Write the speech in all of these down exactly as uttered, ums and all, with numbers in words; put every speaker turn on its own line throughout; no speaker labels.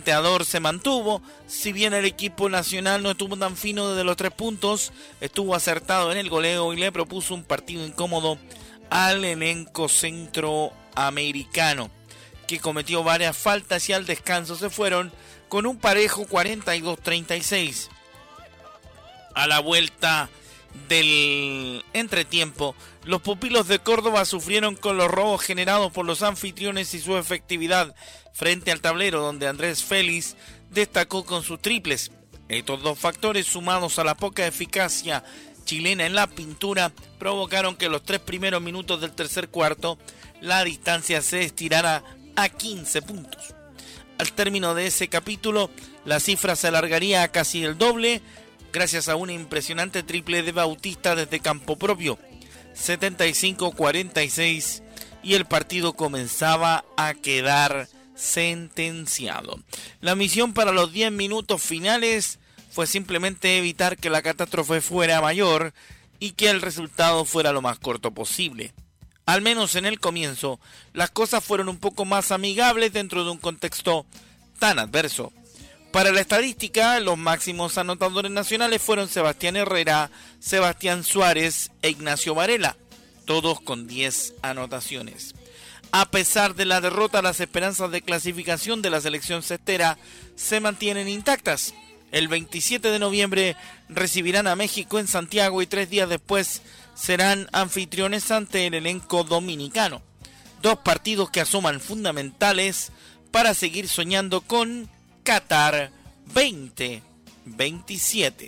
salteador se mantuvo. Si bien el equipo nacional no estuvo tan fino desde los tres puntos, estuvo acertado en el goleo y le propuso un partido incómodo al elenco centroamericano, que cometió varias faltas y al descanso se fueron con un parejo cuarenta y dos a treinta y seis. A la vuelta del entretiempo, los pupilos de Córdoba sufrieron con los robos generados por los anfitriones y su efectividad frente al tablero, donde Andrés Félix destacó con sus triples. Estos dos factores, sumados a la poca eficacia chilena en la pintura, provocaron que en los tres primeros minutos del tercer cuarto la distancia se estirara a quince puntos. Al término de ese capítulo, la cifra se alargaría a casi el doble, gracias a una impresionante triple de Bautista desde campo propio, setenta y cinco a cuarenta y seis, y el partido comenzaba a quedar sentenciado. La misión para los diez minutos finales fue simplemente evitar que la catástrofe fuera mayor y que el resultado fuera lo más corto posible. Al menos en el comienzo, las cosas fueron un poco más amigables dentro de un contexto tan adverso. Para la estadística, los máximos anotadores nacionales fueron Sebastián Herrera, Sebastián Suárez e Ignacio Varela, todos con diez anotaciones. A pesar de la derrota, las esperanzas de clasificación de la selección cestera se mantienen intactas. El veintisiete de noviembre recibirán a México en Santiago y tres días después serán anfitriones ante el elenco dominicano. Dos partidos que asoman fundamentales para seguir soñando con Qatar veinte veintisiete.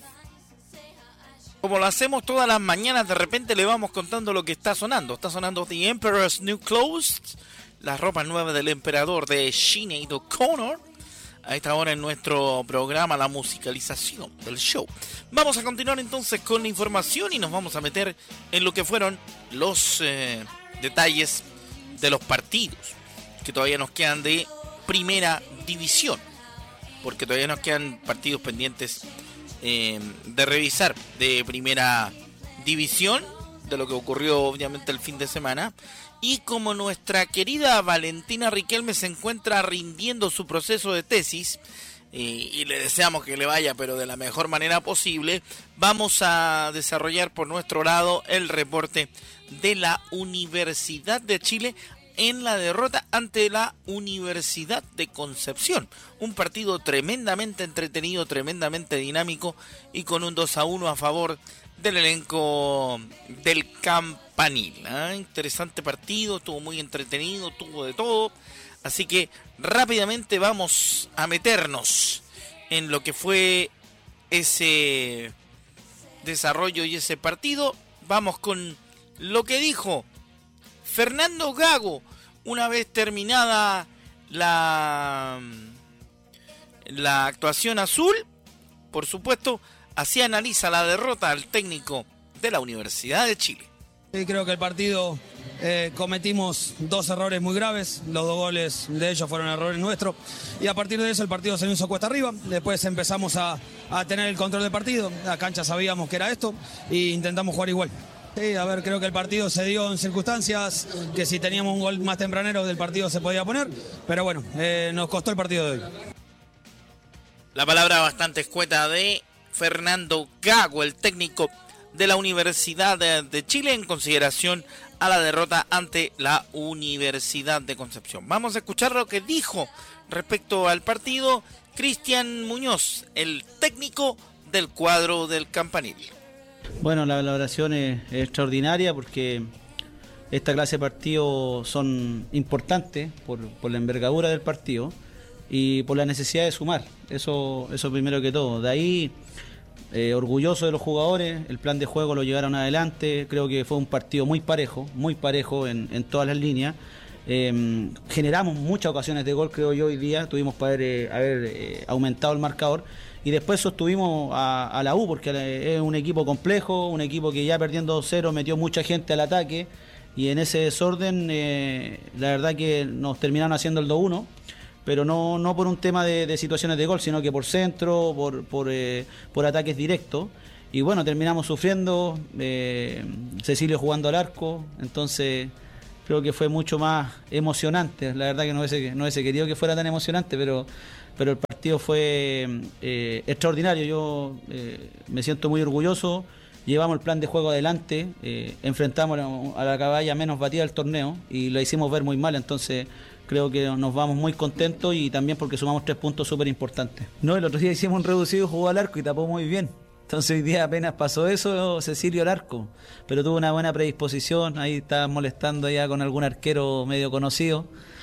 Como lo hacemos todas las mañanas, de repente le vamos contando lo que está sonando. Está sonando The Emperor's New Clothes, las ropas nuevas del emperador de Sinead O'Connor. A esta hora en nuestro programa, la musicalización del show. Vamos a continuar entonces con la información y nos vamos a meter en lo que fueron los eh, detalles de los partidos que todavía nos quedan de primera división, porque todavía nos quedan partidos pendientes eh, de revisar de primera división, de lo que ocurrió obviamente el fin de semana. Y como nuestra querida Valentina Riquelme se encuentra rindiendo su proceso de tesis, y, y le deseamos que le vaya pero de la mejor manera posible, vamos a desarrollar por nuestro lado el reporte de la Universidad de Chile en la derrota ante la Universidad de Concepción. Un partido tremendamente entretenido, tremendamente dinámico y con un dos a uno a favor del elenco del Campanil. ¿eh? Interesante partido, estuvo muy entretenido, tuvo de todo. Así que rápidamente vamos a meternos en lo que fue ese desarrollo y ese partido. Vamos con lo que dijo Fernando Gago una vez terminada la, la actuación azul. Por supuesto, así analiza la derrota al técnico de la Universidad de Chile.
Sí, creo que el partido eh, cometimos dos errores muy graves, los dos goles de ellos fueron errores nuestros y a partir de eso el partido se nos hizo cuesta arriba, después empezamos a, a tener el control del partido, la cancha sabíamos que era esto e intentamos jugar igual. Sí, a ver, creo que el partido se dio en circunstancias que si teníamos un gol más tempranero del partido se podía poner, pero bueno, eh, nos costó el partido de hoy.
La palabra bastante escueta de Fernando Gago, el técnico de la Universidad de, de Chile, en consideración a la derrota ante la Universidad de Concepción. Vamos a escuchar lo que dijo respecto al partido Cristian Muñoz, el técnico del cuadro del Campanil.
Bueno, la valoración es, es extraordinaria porque esta clase de partidos son importantes por, por la envergadura del partido y por la necesidad de sumar, eso, eso primero que todo. De ahí, eh, orgulloso de los jugadores, el plan de juego lo llevaron adelante, creo que fue un partido muy parejo, muy parejo en, en todas las líneas. Eh, generamos muchas ocasiones de gol, creo yo, hoy día, tuvimos para haber, eh, haber eh, aumentado el marcador y después sostuvimos a, a la U porque es un equipo complejo, un equipo que ya perdiendo dos cero metió mucha gente al ataque y en ese desorden eh, la verdad que nos terminaron haciendo el dos uno, pero no, no por un tema de, de situaciones de gol, sino que por centro, por, por, eh, por ataques directos. Y bueno, terminamos sufriendo, eh, Cecilio jugando al arco, entonces creo que fue mucho más emocionante. La verdad que no hubiese, no hubiese querido que fuera tan emocionante, pero, pero el partido partido fue eh, extraordinario. Yo eh, me siento muy orgulloso. Llevamos el plan de juego adelante, eh, enfrentamos a la caballa menos batida del torneo y lo hicimos ver muy mal, entonces creo que nos vamos muy contentos y también porque sumamos tres puntos súper importantes. No, el otro día hicimos un reducido, jugó al arco y tapó muy bien. Entonces hoy día apenas pasó eso, Cecilio al arco, pero tuvo una buena predisposición, ahí estaba molestando ya con algún arquero medio conocido.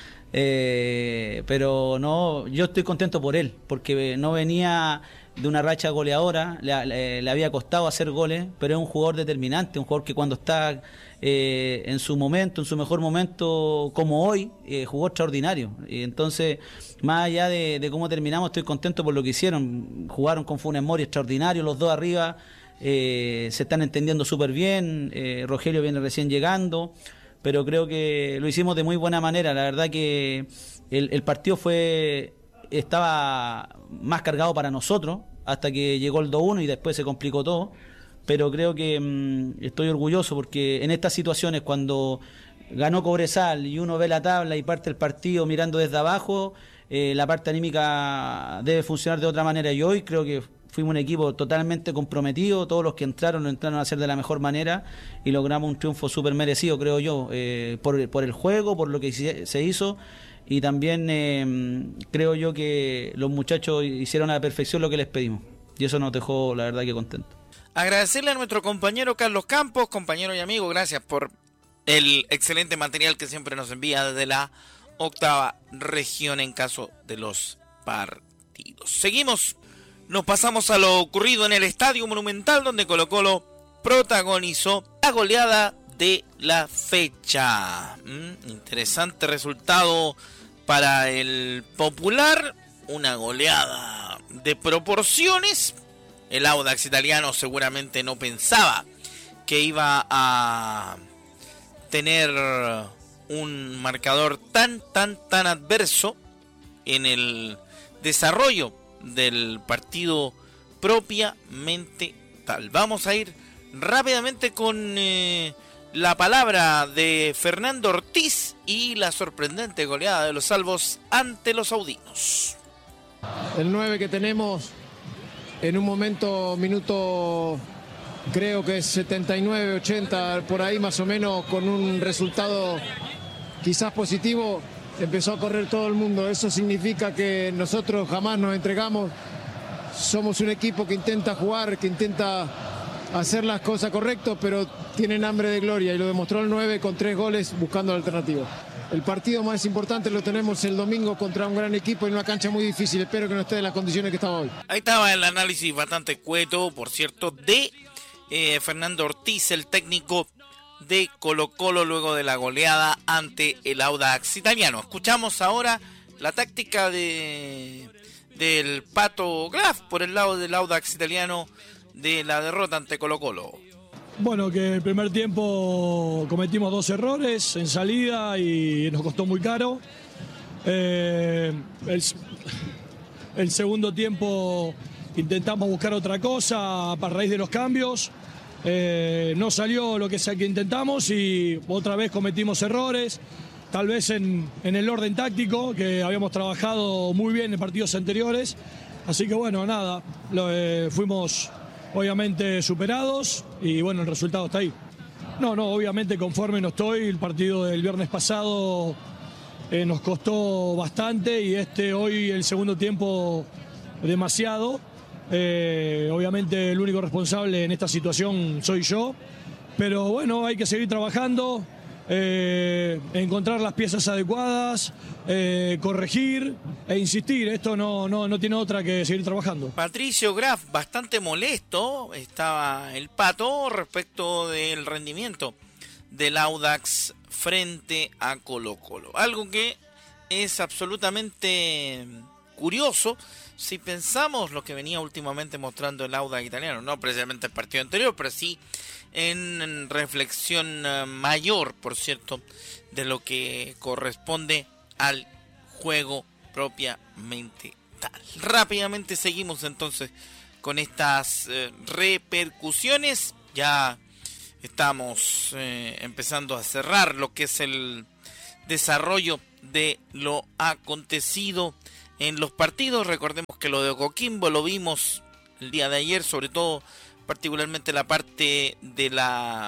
Eh, pero no, yo estoy contento por él, porque no venía de una racha goleadora, le, le, le había costado hacer goles, pero es un jugador determinante, un jugador que cuando está eh, en su momento, en su mejor momento, como hoy, eh, jugó extraordinario. Y entonces, más allá de, de cómo terminamos, estoy contento por lo que hicieron. Jugaron con Funes Mori extraordinario, los dos arriba, eh, se están entendiendo súper bien, eh, Rogelio viene recién llegando, pero creo que lo hicimos de muy buena manera. La verdad que el, el partido fue estaba más cargado para nosotros hasta que llegó el dos uno y después se complicó todo, pero creo que mmm, estoy orgulloso porque en estas situaciones cuando ganó Cobresal y uno ve la tabla y parte el partido mirando desde abajo, eh, la parte anímica debe funcionar de otra manera y hoy creo que fuimos un equipo totalmente comprometido, todos los que entraron lo entraron a hacer de la mejor manera y logramos un triunfo súper merecido, creo yo, eh, por, por el juego, por lo que se hizo y también eh, creo yo que los muchachos hicieron a la perfección lo que les pedimos y eso nos dejó la verdad que contentos.
Agradecerle a nuestro compañero Carlos Campos, compañero y amigo, gracias por el excelente material que siempre nos envía desde la octava región en caso de los partidos. Seguimos. Nos pasamos a lo ocurrido en el Estadio Monumental, donde Colo-Colo protagonizó la goleada de la fecha. Mm, interesante resultado para el Popular, una goleada de proporciones. El Audax italiano seguramente no pensaba que iba a tener un marcador tan, tan, tan adverso en el desarrollo del partido propiamente tal. Vamos a ir rápidamente con eh, la palabra de Fernando Ortiz y la sorprendente goleada de los salvos ante los saudinos.
El nueve que tenemos en un momento, minuto creo que es setenta y nueve, ochenta, por ahí más o menos, con un resultado quizás positivo, empezó a correr todo el mundo. Eso significa que nosotros jamás nos entregamos. Somos un equipo que intenta jugar, que intenta hacer las cosas correctas, pero tienen hambre de gloria y lo demostró el nueve con tres goles buscando la alternativa. El partido más importante lo tenemos el domingo contra un gran equipo en una cancha muy difícil. Espero que no esté en las condiciones que estaba hoy.
Ahí estaba el análisis bastante cueto, por cierto, de eh, Fernando Ortiz, el técnico de Colo-Colo luego de la goleada ante el Audax italiano. Escuchamos ahora la táctica de del Pato Graf por el lado del Audax italiano de la derrota ante Colo-Colo.
Bueno, que el primer tiempo cometimos dos errores en salida y nos costó muy caro. Eh, el, el segundo tiempo intentamos buscar otra cosa a raíz de los cambios. Eh, no salió lo que sea que intentamos y otra vez cometimos errores, tal vez en, en el orden táctico que habíamos trabajado muy bien en partidos anteriores, así que bueno, nada, lo, eh, fuimos obviamente superados y bueno, el resultado está ahí. No, no, obviamente conforme no estoy, el partido del viernes pasado eh, nos costó bastante y este hoy el segundo tiempo demasiado. Eh, obviamente el único responsable en esta situación soy yo, pero bueno, hay que seguir trabajando, eh, encontrar las piezas adecuadas, eh, corregir e insistir. Esto no, no, no tiene otra que seguir trabajando.
Patricio Graf, bastante molesto estaba el Pato respecto del rendimiento del Audax frente a Colo-Colo, algo que es absolutamente curioso si pensamos lo que venía últimamente mostrando el Audax italiano, no precisamente el partido anterior, pero sí en reflexión mayor, por cierto, de lo que corresponde al juego propiamente tal. Rápidamente seguimos entonces con estas eh, repercusiones. Ya estamos eh, empezando a cerrar lo que es el desarrollo de lo acontecido en los partidos. Recordemos que lo de Coquimbo lo vimos el día de ayer, sobre todo particularmente la parte de la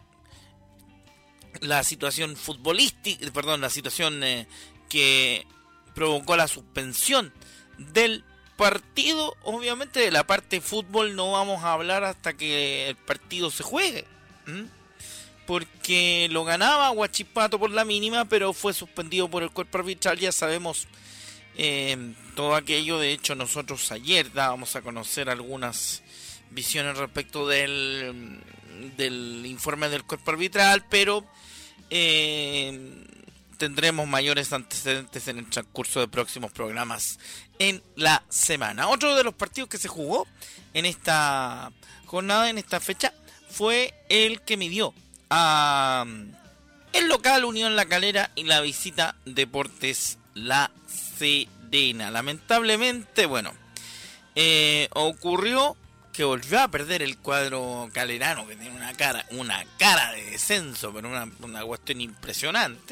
la situación futbolística, perdón, la situación eh, que provocó la suspensión del partido. Obviamente de la parte fútbol no vamos a hablar hasta que el partido se juegue, ¿Mm? porque lo ganaba Huachipato por la mínima, pero fue suspendido por el cuerpo arbitral. Ya sabemos eh, todo aquello. De hecho, nosotros ayer dábamos a conocer algunas visiones respecto del, del informe del cuerpo arbitral, pero eh, tendremos mayores antecedentes en el transcurso de próximos programas en la semana. Otro de los partidos que se jugó en esta jornada, en esta fecha, fue el que midió a el local Unión La Calera y la visita Deportes La Serena. Lamentablemente, bueno, eh, ocurrió que volvió a perder el cuadro calerano, que tiene una cara, una cara de descenso, pero una, una cuestión impresionante.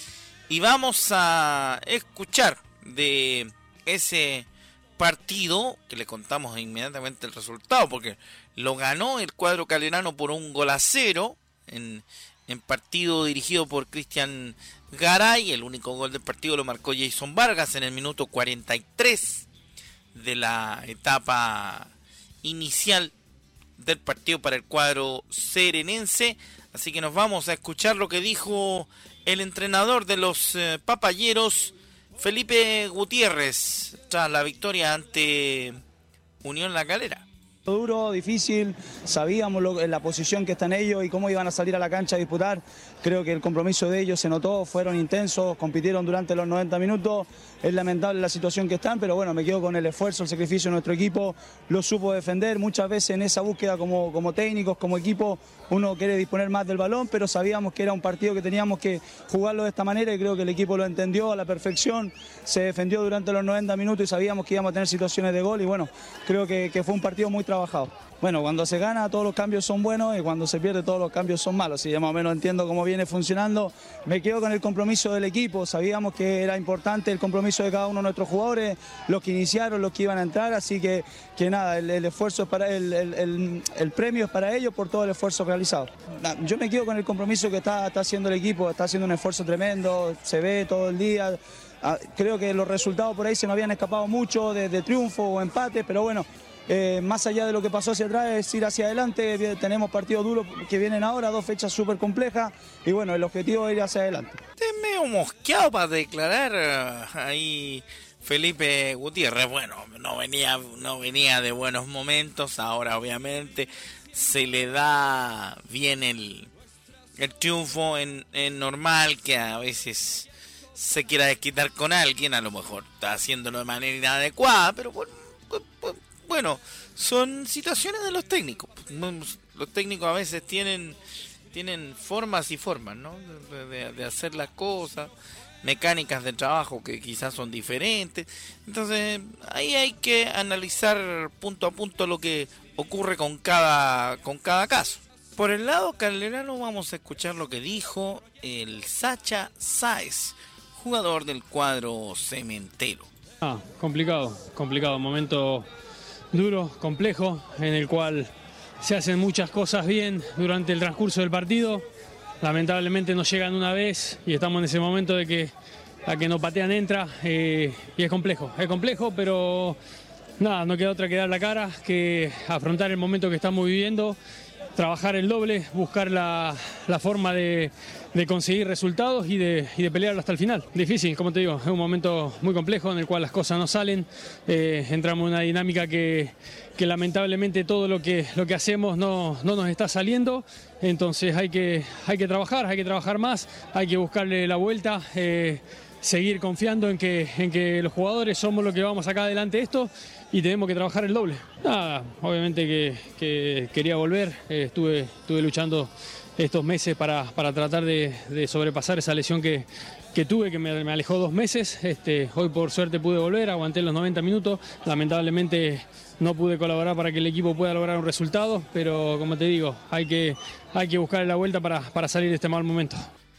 Y vamos a escuchar de ese partido, que le contamos inmediatamente el resultado, porque lo ganó el cuadro calerano por un gol a cero, en, en partido dirigido por Cristian Garay. El único gol del partido lo marcó Jason Vargas en el minuto cuarenta y tres de la etapa inicial del partido para el cuadro serenense. Así que nos vamos a escuchar lo que dijo el entrenador de los eh, papayeros, Felipe Gutiérrez, tras la victoria ante Unión La Calera.
Duro, difícil, sabíamos lo, la posición que están ellos y cómo iban a salir a la cancha a disputar. Creo que el compromiso de ellos se notó, fueron intensos, compitieron durante los noventa minutos. Es lamentable la situación que están, pero bueno, me quedo con el esfuerzo, el sacrificio de nuestro equipo. Lo supo defender. Muchas veces en esa búsqueda como, como técnicos, como equipo, uno quiere disponer más del balón, pero sabíamos que era un partido que teníamos que jugarlo de esta manera y creo que el equipo lo entendió a la perfección. Se defendió durante los noventa minutos y sabíamos que íbamos a tener situaciones de gol y bueno, creo que, que fue un partido muy trabajado. Bueno, cuando se gana todos los cambios son buenos y cuando se pierde todos los cambios son malos. Si ya más o menos entiendo cómo viene funcionando, me quedo con el compromiso del equipo. Sabíamos que era importante el compromiso de cada uno de nuestros jugadores, los que iniciaron, los que iban a entrar, así que, que nada, el, el esfuerzo es para el, el, el, el premio es para ellos por todo el esfuerzo realizado. Yo me quedo con el compromiso que está, está haciendo el equipo, está haciendo un esfuerzo tremendo, se ve todo el día. Creo que los resultados por ahí se nos habían escapado mucho de, de triunfo o empate, pero bueno. Eh, más allá de lo que pasó hacia atrás es ir hacia adelante. Tenemos partidos duros que vienen ahora, dos fechas súper complejas y bueno, el objetivo es ir hacia adelante.
Usted es medio mosqueado para declarar uh, ahí Felipe Gutiérrez. Bueno, no venía, no venía de buenos momentos, ahora obviamente se le da bien el, el triunfo en, en normal, que a veces se quiera desquitar con alguien, a lo mejor está haciéndolo de manera inadecuada, pero bueno, bueno, bueno Bueno, son situaciones de los técnicos. Los técnicos a veces tienen tienen formas y formas, ¿no? De, de, de hacer las cosas, mecánicas de trabajo que quizás son diferentes. Entonces, ahí hay que analizar punto a punto lo que ocurre con cada con cada caso. Por el lado calerano vamos a escuchar lo que dijo el Sacha Sáez, jugador del cuadro cementero.
Ah, complicado, complicado, momento duro, complejo, en el cual se hacen muchas cosas bien durante el transcurso del partido. Lamentablemente nos llegan una vez y estamos en ese momento de que la que nos patean entra eh, y es complejo, es complejo, pero nada, no queda otra que dar la cara, que afrontar el momento que estamos viviendo, trabajar el doble, buscar la, la forma de, de conseguir resultados y de, y de pelearlo hasta el final. Difícil, como te digo, es un momento muy complejo en el cual las cosas no salen, eh, entramos en una dinámica que, que lamentablemente todo lo que, lo que hacemos no, no nos está saliendo, entonces hay que, hay que trabajar, hay que trabajar más, hay que buscarle la vuelta, eh, seguir confiando en que, en que los jugadores somos los que vamos acá adelante esto y tenemos que trabajar el doble. Nada, obviamente que, que quería volver, eh, estuve, estuve luchando estos meses para, para tratar de, de sobrepasar esa lesión que, que tuve, que me, me alejó dos meses. Este, hoy por suerte pude volver, aguanté los noventa minutos, lamentablemente no pude colaborar para que el equipo pueda lograr un resultado, pero como te digo, hay que, hay que buscar la vuelta para, para salir de este mal momento.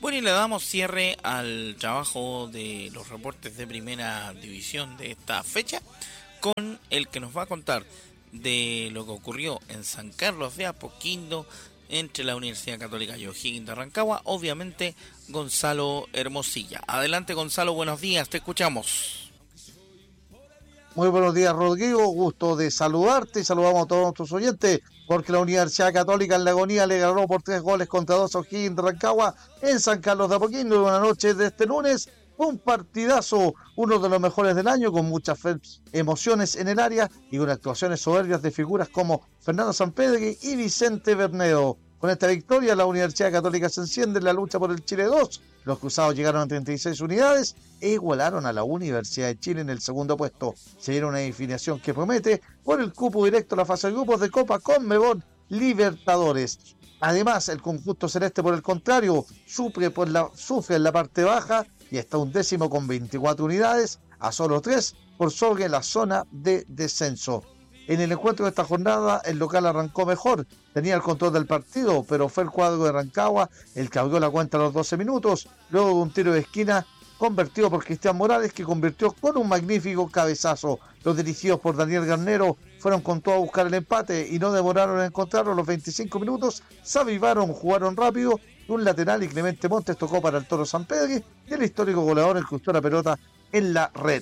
Bueno, y le damos cierre al trabajo de los reportes de primera división de esta fecha con el que nos va a contar de lo que ocurrió en San Carlos de Apoquindo entre la Universidad Católica y O'Higgins de Rancagua, obviamente Gonzalo Hermosilla. Adelante, Gonzalo, buenos días, te escuchamos.
Muy buenos días, Rodrigo, gusto de saludarte y saludamos a todos nuestros oyentes, porque la Universidad Católica en la agonía le ganó por tres goles contra dos a O'Higgins de Rancagua en San Carlos de Apoquindo. Una noche de este lunes, un partidazo, uno de los mejores del año, con muchas emociones en el área y con actuaciones soberbias de figuras como Fernando Sampedri y Vicente Bernedo. Con esta victoria, la Universidad Católica se enciende en la lucha por el Chile dos. Los cruzados llegaron a treinta y seis unidades e igualaron a la Universidad de Chile en el segundo puesto. Se viene una definición que promete por el cupo directo a la fase de grupos de Copa Conmebol Libertadores. Además, el conjunto celeste, por el contrario, sufre, por la, sufre en la parte baja y está un décimo con veinticuatro unidades, a solo tres por sobre la zona de descenso. En el encuentro de esta jornada, el local arrancó mejor, tenía el control del partido, pero fue el cuadro de Rancagua el que abrió la cuenta a los doce minutos, luego de un tiro de esquina convertido por Cristian Morales, que convirtió con un magnífico cabezazo. Los dirigidos por Daniel Garnero fueron con todo a buscar el empate y no demoraron en encontrarlo. A los veinticinco minutos se avivaron, jugaron rápido, un lateral y Clemente Montes tocó para el Toro Sampedri y el histórico goleador incrustó la pelota en la red.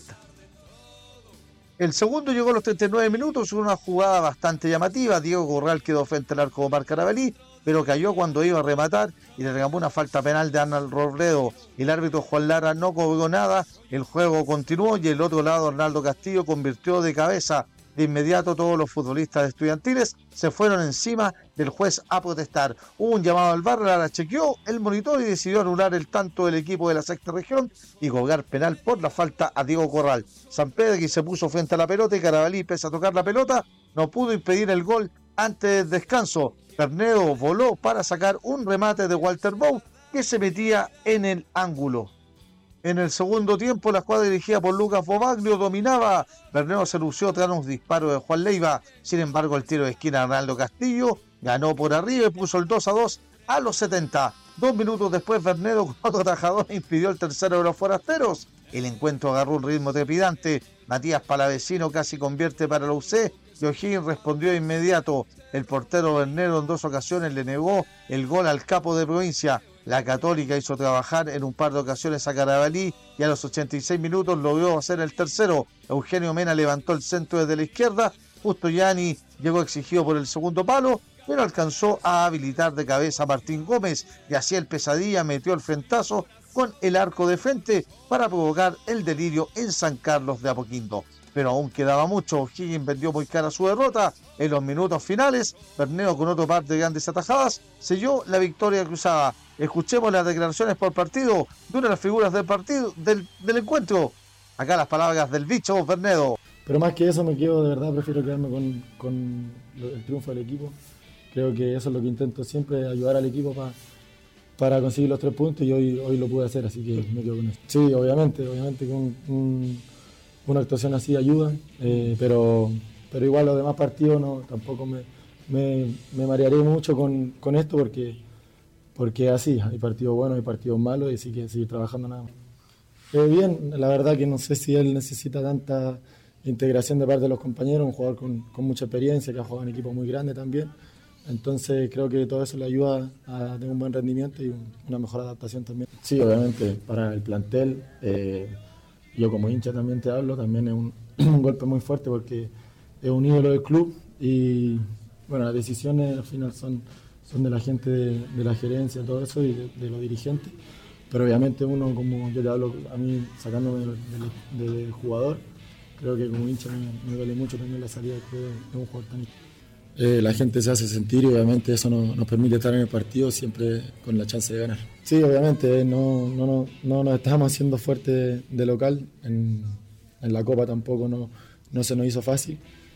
El segundo llegó a los treinta y nueve minutos, con una jugada bastante llamativa. Diego Corral quedó frente al arco de Omar Carabalí, pero cayó cuando iba a rematar y le reclamó una falta penal de Arnaldo Robledo. El árbitro Juan Lara no cobró nada, el juego continuó y el otro lado, Arnaldo Castillo, convirtió de cabeza. De inmediato todos los futbolistas estudiantiles se fueron encima del juez a protestar. Hubo un llamado al V A R, Lara chequeó el monitor y decidió anular el tanto del equipo de la sexta región y cobrar penal por la falta a Diego Corral. Sampedri se puso frente a la pelota y Carabalí, pese a tocar la pelota, no pudo impedir el gol antes del descanso. Bernedo voló para sacar un remate de Walter Bow que se metía en el ángulo. En el segundo tiempo, la escuadra dirigida por Lucas Bobaglio dominaba. Bernedo se lució tras un disparo de Juan Leiva. Sin embargo, el tiro de esquina de Arnaldo Castillo ganó por arriba y puso el dos a dos a los setenta. Dos minutos después, Bernedo con otro atajador impidió el tercero de los forasteros. El encuentro agarró un ritmo trepidante. Matías Palavecino casi convierte para la U C y O'Higgins respondió de inmediato. El portero Bernedo en dos ocasiones le negó el gol al capo de provincia. La Católica hizo trabajar en un par de ocasiones a Carabalí y a los ochenta y seis minutos logró hacer el tercero. Eugenio Mena levantó el centro desde la izquierda. Justo Gianni llegó exigido por el segundo palo, pero alcanzó a habilitar de cabeza a Martín Gómez y así el Pesadilla metió el frentazo con el arco de frente para provocar el delirio en San Carlos de Apoquindo. Pero aún quedaba mucho. O'Higgins vendió muy cara su derrota. En los minutos finales, Bernedo, con otro par de grandes atajadas, selló la victoria cruzada. Escuchemos las declaraciones por partido de una de las figuras del partido del, del encuentro. Acá las palabras del bicho Bernedo.
Pero más que eso me quedo, de verdad, prefiero quedarme con, con el triunfo del equipo. Creo que eso es lo que intento siempre, ayudar al equipo para para conseguir los tres puntos y hoy, hoy lo pude hacer, así que me quedo con eso. Sí, obviamente, obviamente que un, un, una actuación así ayuda, eh, pero, pero igual los demás partidos no, tampoco me, me, me marearé mucho con, con esto porque porque así, hay partidos buenos, hay partidos malos y así que seguir trabajando nada más. Eh, bien, la verdad que no sé si él necesita tanta integración de parte de los compañeros, un jugador con, con mucha experiencia, que ha jugado en equipos muy grandes también. Entonces creo que todo eso le ayuda a tener un buen rendimiento y un, una mejor adaptación también. Sí, obviamente para el plantel, eh, yo como hincha también te hablo, también es un, un golpe muy fuerte porque es un ídolo del club y bueno, las decisiones al final son, son de la gente de, de la gerencia, todo eso y de, de los dirigentes, pero obviamente uno, como yo te hablo, a mí sacándome del de, de jugador, creo que como hincha me, me duele mucho también la salida de, de un jugador tan... Eh, la gente se hace sentir y obviamente eso nos, nos permite estar en el partido siempre con la chance de ganar. Sí, obviamente no, no, no, no nos estamos haciendo fuerte de local, en, en la Copa tampoco no, no se nos hizo fácil,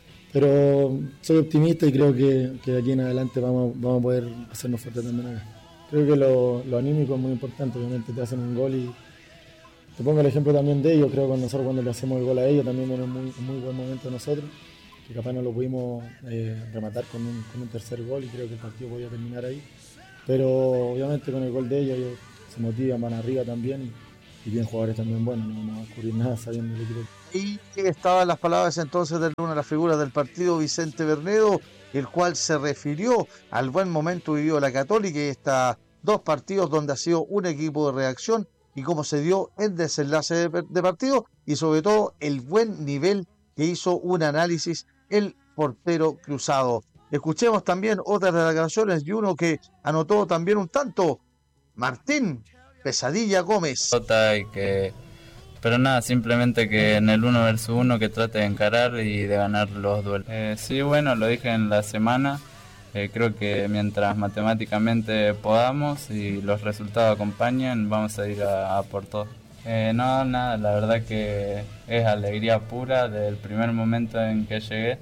pero soy optimista y creo que, que de aquí en adelante vamos, vamos a poder hacernos fuertes también acá. Creo que lo, lo anímico es muy importante, obviamente te hacen un gol y te pongo el ejemplo también de ellos, creo que nosotros cuando le hacemos el gol a ellos también viene un muy, muy buen momento de nosotros, que capaz no lo pudimos eh, rematar con un, con un tercer gol y creo que el partido podía terminar ahí, pero obviamente con el gol de ellos ellos se motivan, van arriba también y, y tienen jugadores también buenos, no vamos a descubrir nada sabiendo el equipo.
Y estaban las palabras entonces de una de las figuras del partido, Vicente Bernedo, el cual se refirió al buen momento vivido la Católica y estos dos partidos donde ha sido un equipo de reacción y cómo se dio el desenlace de, de partido y sobre todo el buen nivel que hizo un análisis el portero cruzado. Escuchemos también otras declaraciones y uno que anotó también un tanto, Martín Pesadilla Gómez.
Que, pero nada, simplemente que en el uno versus uno que trate de encarar y de ganar los duelos. Eh, sí, bueno, lo dije en la semana, eh, creo que mientras matemáticamente podamos y los resultados acompañen, vamos a ir a, a por todo. Eh, no, nada, la verdad que es alegría pura desde el primer momento en que llegué.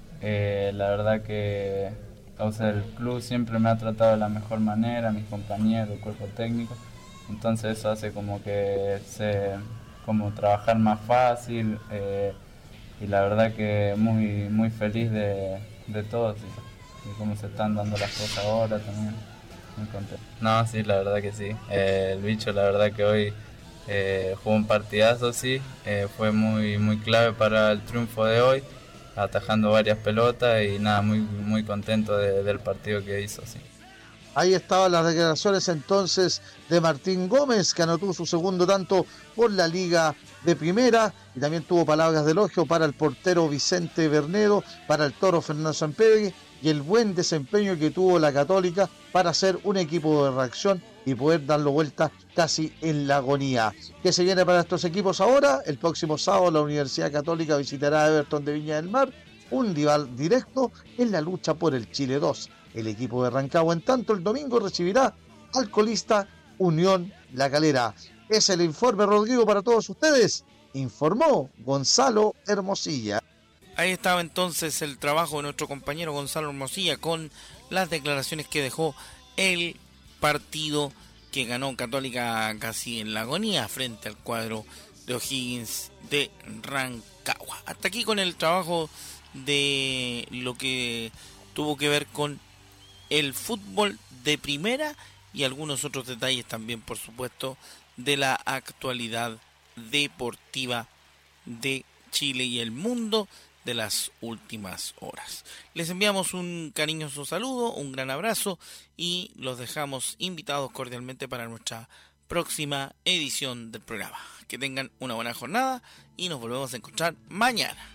Eh, la verdad que o sea, el club siempre me ha tratado de la mejor manera, mis compañeros, el cuerpo técnico, entonces eso hace como que se como trabajar más fácil eh, y la verdad que muy muy feliz de, de todo y, y cómo se están dando las cosas ahora también, muy contento. No, sí, la verdad que sí, eh, el bicho la verdad que hoy eh, jugó un partidazo, sí, eh, fue muy muy clave para el triunfo de hoy, atajando varias pelotas y nada, muy muy contento de, del partido que hizo, sí.
Ahí estaban las declaraciones entonces de Martín Gómez, que anotó su segundo tanto por la Liga de Primera, y también tuvo palabras de elogio para el portero Vicente Bernedo, para el Toro Fernando Sampedri, y el buen desempeño que tuvo la Católica para ser un equipo de reacción y poder darlo vuelta casi en la agonía. ¿Qué se viene para estos equipos ahora? El próximo sábado la Universidad Católica visitará a Everton de Viña del Mar, un rival directo en la lucha por el Chile dos. El equipo de Rancagua, en tanto, el domingo recibirá al colista Unión La Calera. Es el informe, Rodrigo, para todos ustedes. Informó Gonzalo Hermosilla.
Ahí estaba entonces el trabajo de nuestro compañero Gonzalo Hermosilla con las declaraciones que dejó el partido que ganó Católica casi en la agonía frente al cuadro de O'Higgins de Rancagua. Hasta aquí con el trabajo de lo que tuvo que ver con el fútbol de primera y algunos otros detalles también, por supuesto, de la actualidad deportiva de Chile y el mundo de las últimas horas. Les enviamos un cariñoso saludo, un gran abrazo y los dejamos invitados cordialmente para nuestra próxima edición del programa. Que tengan una buena jornada y nos volvemos a encontrar mañana.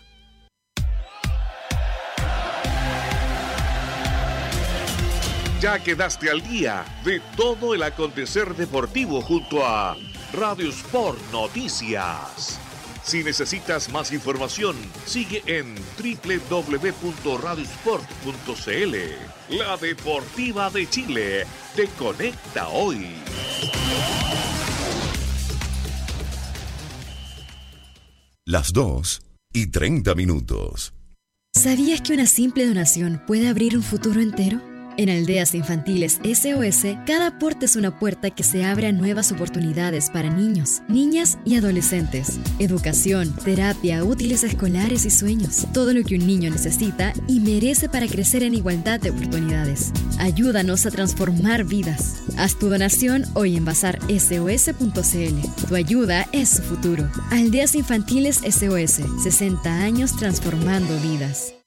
Ya quedaste al día de todo el acontecer deportivo junto a Radio Sport Noticias. Si necesitas más información, sigue en doble u doble u doble u punto radio sport punto c l. La Deportiva de Chile te conecta hoy.
Las dos y treinta minutos.
¿Sabías que una simple donación puede abrir un futuro entero? En Aldeas Infantiles S O S, cada aporte es una puerta que se abre a nuevas oportunidades para niños, niñas y adolescentes. Educación, terapia, útiles escolares y sueños. Todo lo que un niño necesita y merece para crecer en igualdad de oportunidades. Ayúdanos a transformar vidas. Haz tu donación hoy en bazar S O S punto c l. Tu ayuda es su futuro. Aldeas Infantiles S O S, sesenta años transformando vidas.